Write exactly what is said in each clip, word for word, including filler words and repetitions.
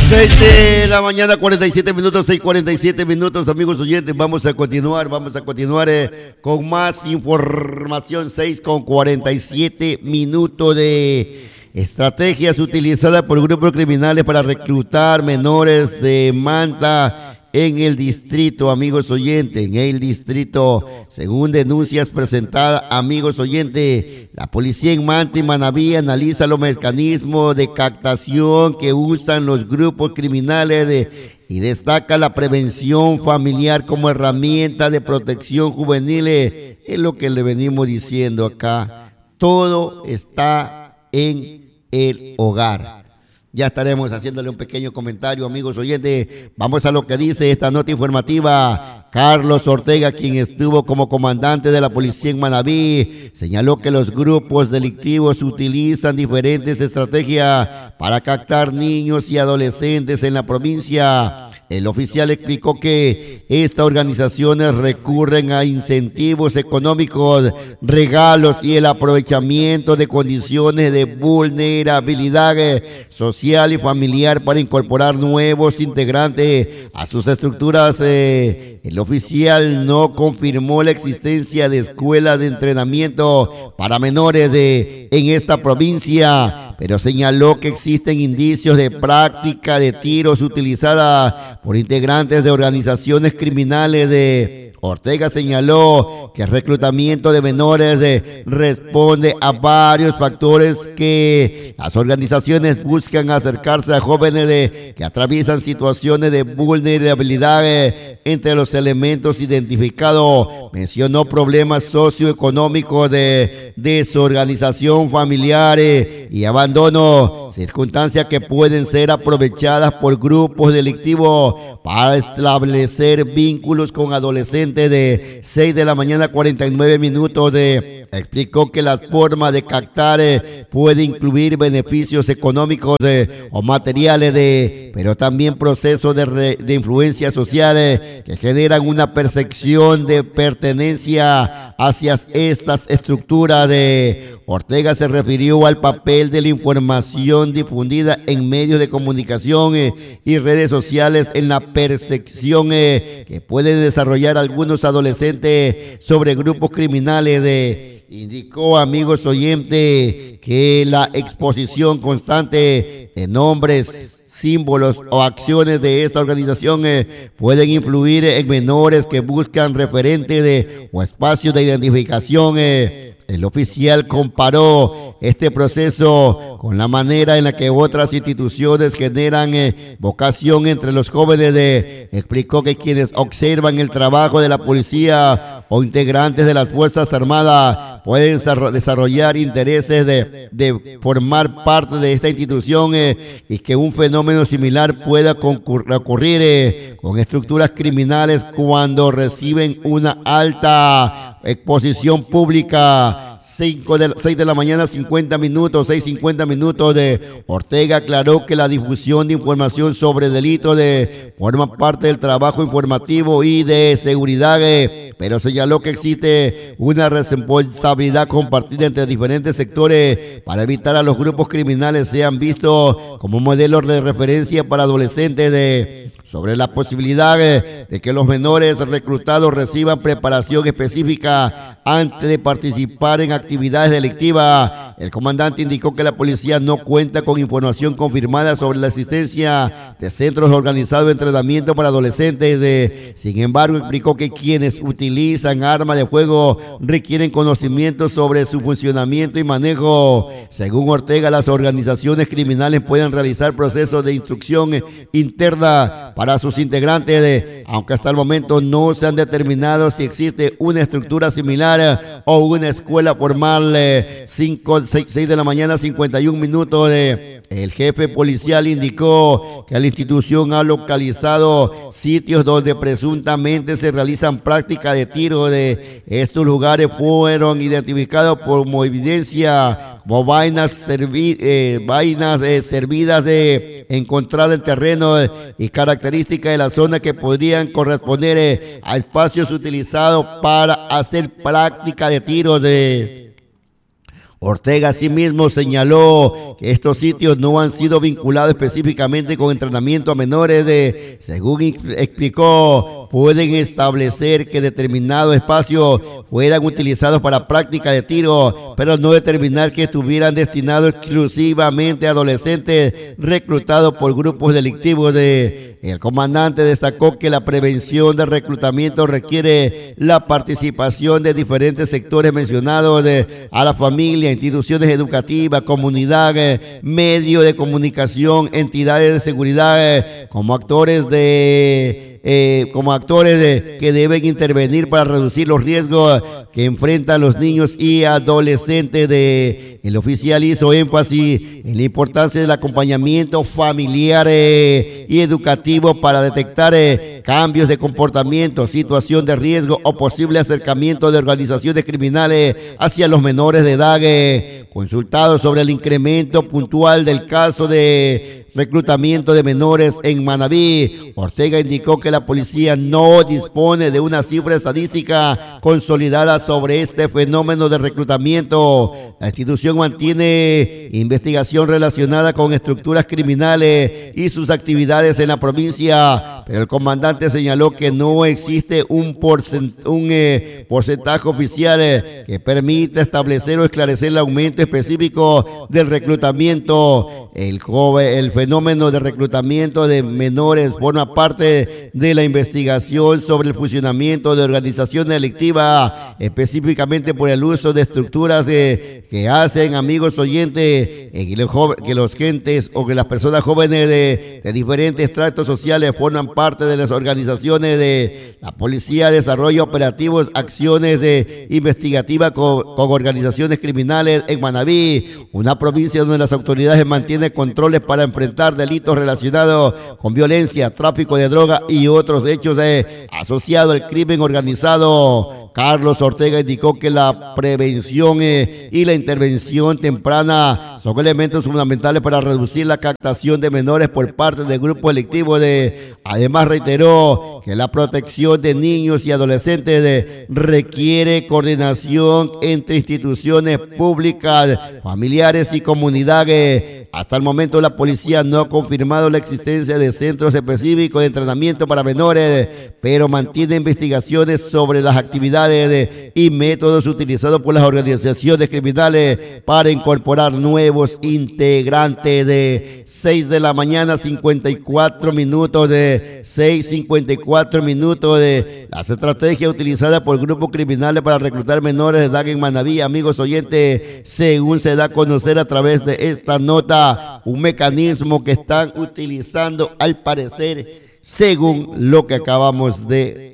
seis de la mañana, cuarenta y siete minutos, seis cuarenta y siete minutos, amigos oyentes. Vamos a continuar, vamos a continuar eh, con más información. seis con cuarenta y siete minutos de estrategias utilizadas por grupos criminales para reclutar menores de Manta en el distrito, amigos oyentes, en el distrito, según denuncias presentadas, amigos oyentes, la policía en Manta y Manabí analiza los mecanismos de captación que usan los grupos criminales de, y destaca la prevención familiar como herramienta de protección juvenil. Es lo que le venimos diciendo acá, todo está en el hogar. Ya estaremos haciéndole un pequeño comentario, amigos oyentes. Vamos a lo que dice esta nota informativa. Carlos Ortega, quien estuvo como comandante de la policía en Manabí, señaló que los grupos delictivos utilizan diferentes estrategias para captar niños y adolescentes en la provincia. El oficial explicó que estas organizaciones recurren a incentivos económicos, regalos y el aprovechamiento de condiciones de vulnerabilidad social y familiar para incorporar nuevos integrantes a sus estructuras. Eh, el oficial no confirmó la existencia de escuelas de entrenamiento para menores de, en esta provincia, pero señaló que existen indicios de práctica de tiros utilizada por integrantes de organizaciones criminales. De Ortega señaló que el reclutamiento de menores eh, responde a varios factores que las organizaciones buscan acercarse a jóvenes de, que atraviesan situaciones de vulnerabilidad. Eh, entre los elementos identificados, mencionó problemas socioeconómicos de desorganización familiar eh, y abandono, circunstancias que pueden ser aprovechadas por grupos delictivos para establecer vínculos con adolescentes. De seis de la mañana, cuarenta y nueve minutos. De explicó que la forma de captar eh, puede incluir beneficios económicos eh, o materiales, de, pero también procesos de, re, de influencia social eh, que generan una percepción de pertenencia hacia estas estructuras. De Ortega se refirió al papel de la información difundida en medios de comunicación eh, y redes sociales en la percepción eh, que pueden desarrollar algunos adolescentes sobre grupos criminales. De indicó, amigos oyentes, que la exposición constante de nombres, símbolos o acciones de esta organización eh, pueden influir en menores que buscan referentes de, o espacios de identificación. Eh, El oficial comparó este proceso con la manera en la que otras instituciones generan eh, vocación entre los jóvenes. De explicó que quienes observan el trabajo de la policía o integrantes de las Fuerzas Armadas pueden desarrollar intereses de, de formar parte de esta institución eh, y que un fenómeno similar pueda ocurrir eh, con estructuras criminales cuando reciben una alta exposición pública. cinco de, seis de la mañana, cincuenta minutos, seis cincuenta minutos. De Ortega aclaró que la difusión de información sobre delitos de forma parte del trabajo informativo y de seguridad, eh, pero señaló que existe una responsabilidad compartida entre diferentes sectores para evitar a los grupos criminales sean vistos como modelos de referencia para adolescentes. De sobre la posibilidad eh, de que los menores reclutados reciban preparación específica antes de participar en actividades delictivas. El comandante indicó que la policía no cuenta con información confirmada sobre la existencia de centros organizados de entrenamiento para adolescentes. De, sin embargo, explicó que quienes utilizan armas de fuego requieren conocimientos sobre su funcionamiento y manejo. Según Ortega, las organizaciones criminales pueden realizar procesos de instrucción interna para sus integrantes, de, aunque hasta el momento no se han determinado si existe una estructura similar o una escuela formal. Eh, cinco, seis, seis de la mañana, cincuenta y un minutos. De, el jefe policial indicó que la institución ha localizado sitios donde presuntamente se realizan prácticas de tiro. De estos lugares fueron identificados como evidencia como vainas, servi, eh, vainas eh, servidas de encontrada en terreno eh, y características de la zona que podrían corresponder eh, a espacios utilizados para hacer práctica de tiro. De Ortega asimismo señaló que estos sitios no han sido vinculados específicamente con entrenamiento a menores de, según explicó, pueden establecer que determinados espacios fueran utilizados para práctica de tiro, pero no determinar que estuvieran destinados exclusivamente a adolescentes reclutados por grupos delictivos. De El comandante destacó que la prevención de reclutamiento requiere la participación de diferentes sectores mencionados, de, a la familia, instituciones educativas, comunidad, eh, medios de comunicación, entidades de seguridad, eh, como actores de Eh, como actores de, que deben intervenir para reducir los riesgos que enfrentan los niños y adolescentes. De, el oficial hizo énfasis en la importancia del acompañamiento familiar eh, y educativo para detectar eh, cambios de comportamiento, situación de riesgo o posible acercamiento de organizaciones criminales hacia los menores de edad. Eh, consultado sobre el incremento puntual del caso de reclutamiento de menores en Manabí, Ortega indicó que la policía no dispone de una cifra estadística consolidada sobre este fenómeno de reclutamiento. La institución mantiene investigación relacionada con estructuras criminales y sus actividades en la provincia, pero el comandante señaló que no existe un, porcent un eh, porcentaje oficial eh, que permita establecer o esclarecer el aumento específico del reclutamiento. El, joven, el fenómeno de reclutamiento de menores forma parte de la investigación sobre el funcionamiento de organizaciones delictivas, específicamente por el uso de estructuras de, que hacen, amigos oyentes, que los, que los gentes o que las personas jóvenes de, de diferentes estratos sociales forman parte de las organizaciones de la policía, desarrolla operativos, acciones de investigativas con, con organizaciones criminales en Manabí, una provincia donde las autoridades mantienen controles para enfrentar delitos relacionados con violencia, tráfico de droga y otros hechos eh, asociados al crimen organizado. Carlos Ortega indicó que la prevención eh, y la intervención temprana son elementos fundamentales para reducir la captación de menores por parte del grupo delictivo. De, además reiteró que la protección de niños y adolescentes de, requiere coordinación entre instituciones públicas, familiares y comunidades. Hasta el momento la policía no ha confirmado la existencia de centros específicos de entrenamiento para menores, pero mantiene investigaciones sobre las actividades de, y métodos utilizados por las organizaciones criminales para incorporar nuevos integrantes. De seis de la mañana, cincuenta y cuatro minutos, de seis cincuenta y cuatro minutos, de las estrategias utilizadas por grupos criminales para reclutar menores de edad en Manabí, amigos oyentes, según se da a conocer a través de esta nota, un mecanismo que están utilizando al parecer, según lo que acabamos de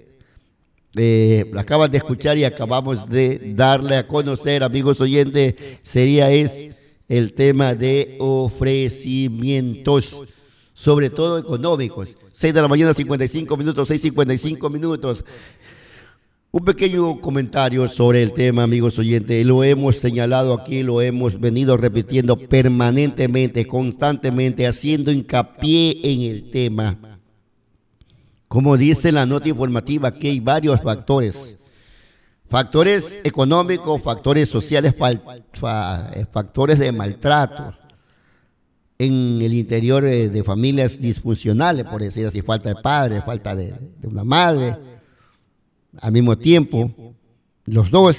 Eh, acaban de escuchar y acabamos de darle a conocer, amigos oyentes, sería es el tema de ofrecimientos, sobre todo económicos. seis de la mañana, cincuenta y cinco minutos, seis cincuenta y cinco minutos. Un pequeño comentario sobre el tema, amigos oyentes. Lo hemos señalado aquí, lo hemos venido repitiendo permanentemente, constantemente, haciendo hincapié en el tema. Como dice la nota informativa, que hay varios factores. Factores económicos, factores sociales, factores de maltrato en el interior de familias disfuncionales, por decir así, falta de padre, falta de, de una madre. Al mismo tiempo, los dos,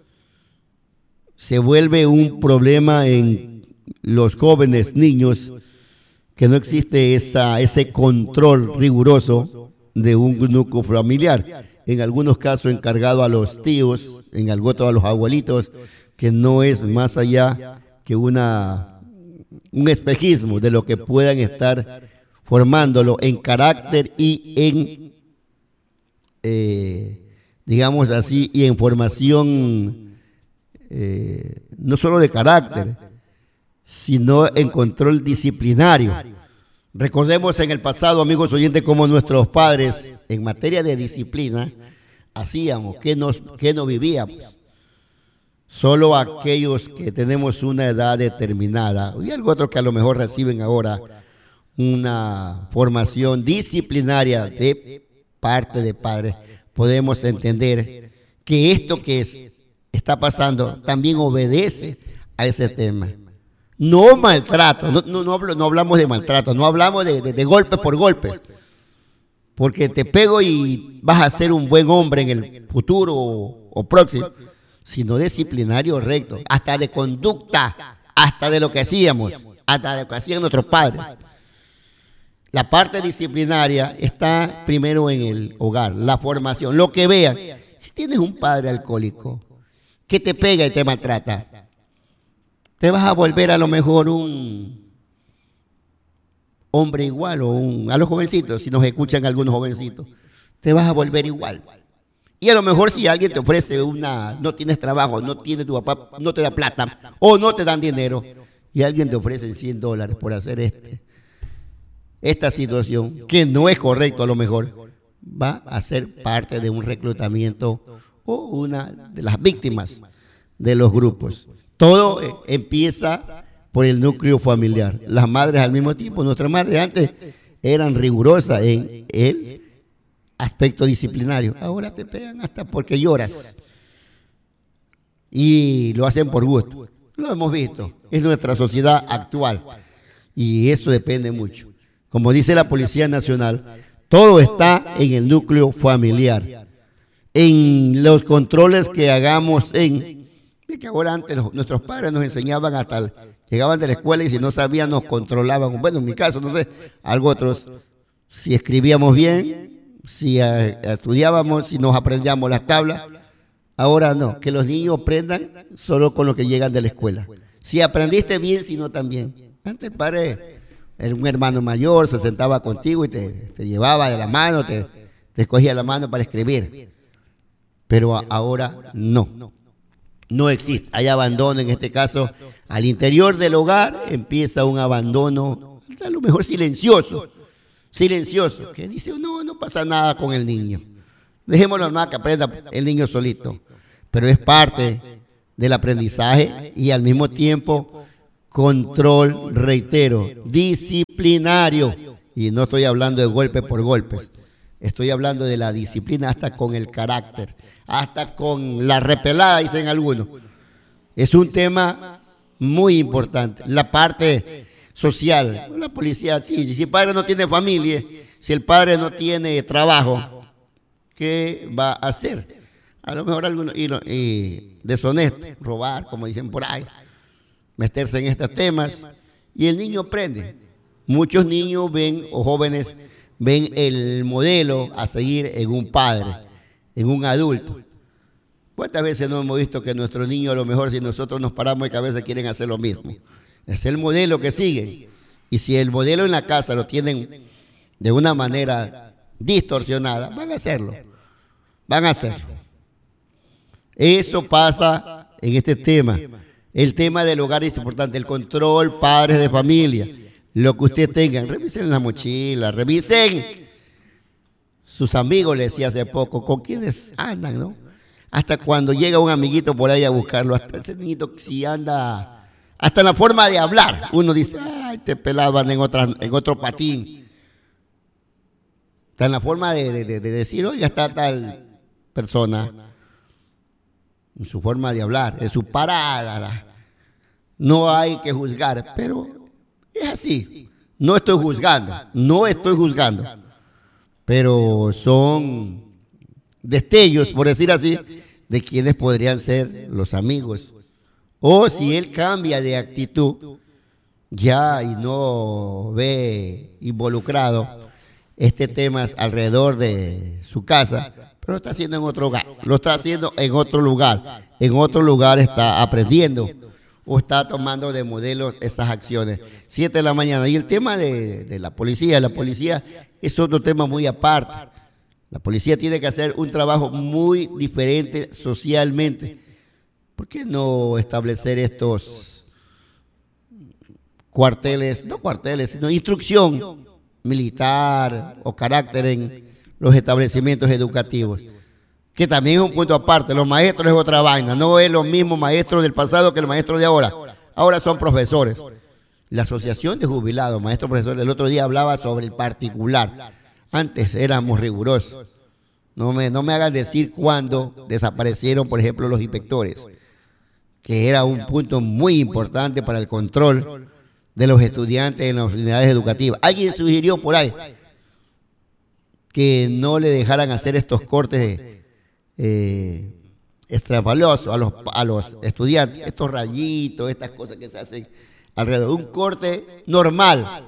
se vuelve un problema en los jóvenes niños, que no existe esa, ese control riguroso de un núcleo familiar, en algunos casos encargado a los tíos, en algunos a los abuelitos, que no es más allá que una un espejismo de lo que puedan estar formándolo en carácter y en eh, digamos así, y en formación eh, no solo de carácter, sino en control disciplinario. Recordemos en el pasado, amigos oyentes, como nuestros padres en materia de disciplina hacíamos, que nos, que no vivíamos. Solo aquellos que tenemos una edad determinada, y algo otro que a lo mejor reciben ahora una formación disciplinaria de parte de padres, podemos entender que esto que es, está pasando también obedece a ese tema. No maltrato, no, no, no, hablo, no hablamos de maltrato, no hablamos de, de, de golpe por golpe, porque te pego y vas a ser un buen hombre en el futuro o, o próximo, sino disciplinario recto, hasta de conducta, hasta de lo que hacíamos, hasta de lo que hacían nuestros padres. La parte disciplinaria está primero en el hogar, la formación, lo que vean. Si tienes un padre alcohólico que te pega y te maltrata, te vas a volver a lo mejor un hombre igual o un, a los jovencitos, si nos escuchan algunos jovencitos, te vas a volver igual. Y a lo mejor si alguien te ofrece una, no tienes trabajo, no tiene tu papá, no te da plata o no te dan dinero y alguien te ofrece cien dólares por hacer este, esta situación, que no es correcto a lo mejor, va a ser parte de un reclutamiento o una de las víctimas de los grupos. Todo eh, empieza por el núcleo familiar. Las madres al mismo tiempo, nuestras madres antes eran rigurosas en el aspecto disciplinario. Ahora te pegan hasta porque lloras. Y lo hacen por gusto. Lo hemos visto. Es nuestra sociedad actual. Y eso depende mucho. Como dice la Policía Nacional, todo está en el núcleo familiar. En los controles que hagamos en... que ahora antes los, nuestros padres nos enseñaban hasta el, llegaban de la escuela y si no sabían nos controlaban. Bueno, en mi caso, no sé, algo otros, si escribíamos bien, si uh, estudiábamos, si nos aprendíamos las tablas. Ahora no, que los niños aprendan solo con lo que llegan de la escuela. Si aprendiste bien, si no también. Antes el padre era un hermano mayor, se sentaba contigo y te, te llevaba de la mano, te, te escogía la mano para escribir. Pero a, ahora no. No existe, hay abandono en este caso. Al interior del hogar empieza un abandono, a lo mejor silencioso, silencioso, que dice, no, no pasa nada con el niño. Dejémoslo más que aprenda el niño solito. Pero es parte del aprendizaje y al mismo tiempo control, reitero, disciplinario. Y no estoy hablando de golpe por golpes. Estoy hablando de la disciplina hasta con el carácter, hasta con la repelada, dicen algunos. Es un tema muy importante. La parte social, la policía, sí, si el padre no tiene familia, si el padre no tiene trabajo, ¿qué va a hacer? A lo mejor algunos, y, y deshonesto, robar, como dicen por ahí, meterse en estos temas, y el niño aprende. Muchos niños ven, o jóvenes, ven el modelo a seguir en un padre, en un adulto. ¿Cuántas veces no hemos visto que nuestros niños, a lo mejor si nosotros nos paramos de cabeza, quieren hacer lo mismo? Es el modelo que siguen. Y si el modelo en la casa lo tienen de una manera distorsionada, van a hacerlo. Van a hacerlo. Eso pasa en este tema. El tema del hogar es importante, el control, padres de familia. Lo que ustedes tengan, revisen la mochila, revisen sus amigos, les decía hace poco, con quienes andan, ¿no? Hasta cuando llega un amiguito por ahí a buscarlo, hasta ese niñito si anda, hasta en la forma de hablar, uno dice, ay, te pelaban en, otra, en otro patín. Está en la forma de, de, de decir, oiga, está tal persona, en su forma de hablar, en su parada. No hay que juzgar, pero... es así, no estoy juzgando, no estoy juzgando, pero son destellos, por decir así, de quienes podrían ser los amigos. O si él cambia de actitud ya y no ve involucrado este tema alrededor de su casa, pero lo está haciendo en otro lugar, lo está haciendo en otro lugar, en otro lugar está aprendiendo o está tomando de modelos esas acciones. Siete de la mañana. Y el tema de, de la policía, la policía es otro tema muy aparte. La policía tiene que hacer un trabajo muy diferente socialmente. ¿Por qué no establecer estos cuarteles, no cuarteles, sino instrucción militar o carácter en los establecimientos educativos? Que también es un punto aparte. Los maestros es otra vaina. No es lo mismo maestro del pasado que el maestro de ahora. Ahora son profesores. La asociación de jubilados, maestros profesores, el otro día hablaba sobre el particular. Antes éramos rigurosos. No me, no me hagan decir cuándo desaparecieron, por ejemplo, los inspectores, que era un punto muy importante para el control de los estudiantes en las unidades educativas. Alguien sugirió por ahí que no le dejaran hacer estos cortes eh, estrafaliosos a los, a los estudiantes, estos rayitos, estas cosas que se hacen alrededor. Un corte normal,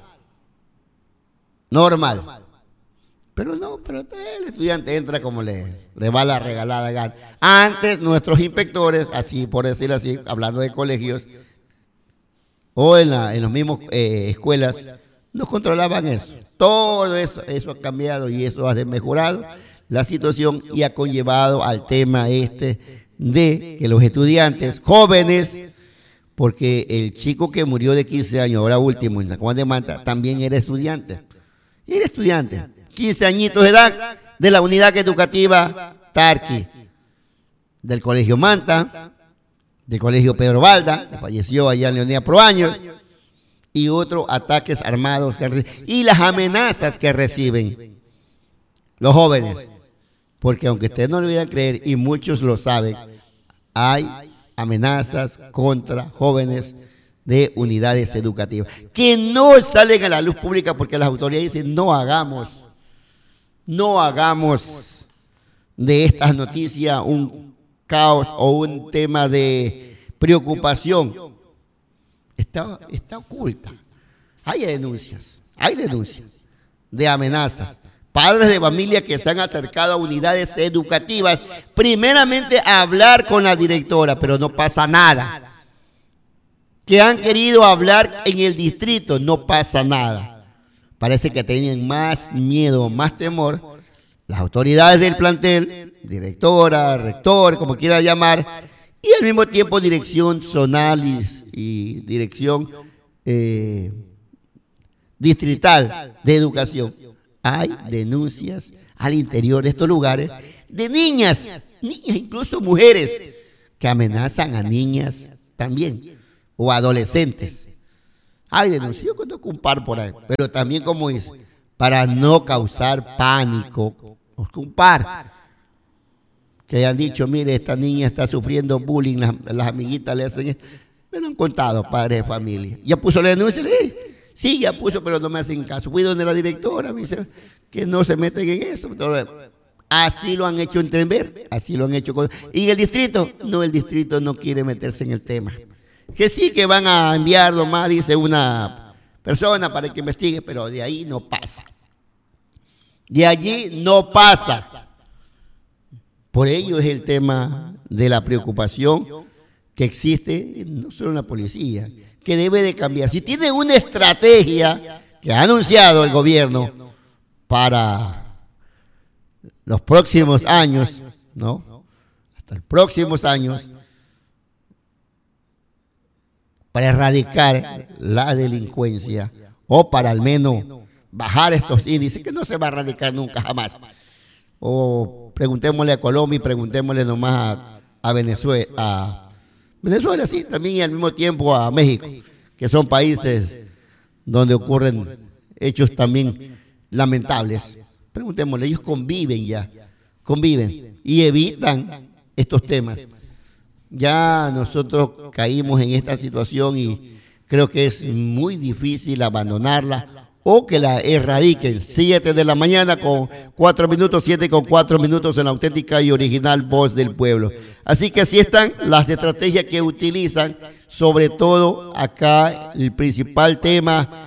normal. Pero no, pero el estudiante entra como le, le va la regalada gana. Antes nuestros inspectores, así por decirlo así, hablando de colegios, o en, la, en los mismos eh, escuelas, no controlaban eso. Todo eso, eso ha cambiado y eso ha mejorado la situación y ha conllevado al tema este de que los estudiantes jóvenes, porque el chico que murió de quince años, ahora último, en San Juan de Manta, también era estudiante. Era estudiante. quince añitos de edad, de la unidad educativa Tarqui, del Colegio Manta, del Colegio Pedro Balda, que falleció allá en Leonía Proaños, y otros ataques armados que, y las amenazas que reciben los jóvenes. Porque aunque ustedes no lo vayan a creer, y muchos lo saben, hay amenazas contra jóvenes de unidades educativas, que no salen a la luz pública porque las autoridades dicen no hagamos No hagamos de estas noticias un caos o un tema de preocupación. Está, está oculta. Hay denuncias, hay denuncias de amenazas. Padres de familia que se han acercado a unidades educativas, primeramente a hablar con la directora, pero no pasa nada. Que han querido hablar en el distrito, no pasa nada. Parece que tienen más miedo, más temor, las autoridades del plantel, directora, rector, como quiera llamar, y al mismo tiempo dirección zonal y, y dirección eh, distrital de educación. Hay denuncias al interior de estos lugares de niñas, niñas, incluso mujeres, que amenazan a niñas también, o adolescentes. Hay denuncias, yo conozco un par por ahí, pero también, como dice, para no causar pánico, un par que hayan dicho, mire, esta niña está sufriendo bullying, las, las amiguitas le hacen esto. Me lo han contado padres de familia. ¿Ya puso la denuncia? Sí, ya puso, pero no me hacen caso. Fui donde la directora, me dice que no se meten en eso. Así lo han hecho entender, así lo han hecho. Con... ¿Y el distrito? No, el distrito no quiere meterse en el tema. Que sí que van a enviarlo más, dice una persona, para que investigue, pero de ahí no pasa. De allí no pasa. Por ello es el tema de la preocupación que existe, no solo en la policía, que debe de cambiar. Si tiene una estrategia que ha anunciado el gobierno para los próximos años, ¿no? Hasta los próximos años, para erradicar la delincuencia o para al menos bajar estos índices, que no se va a erradicar nunca jamás. O preguntémosle a Colombia y preguntémosle nomás a, a Venezuela, a Venezuela sí, también, y al mismo tiempo a México, que son países donde ocurren hechos también lamentables. Preguntémosle, ellos conviven ya, conviven y evitan estos temas. Ya nosotros caímos en esta situación y creo que es muy difícil abandonarla o que la erradiquen. Siete de la mañana con cuatro minutos, siete con cuatro minutos en la auténtica y original voz del pueblo. Así que así están las estrategias que utilizan, sobre todo acá el principal tema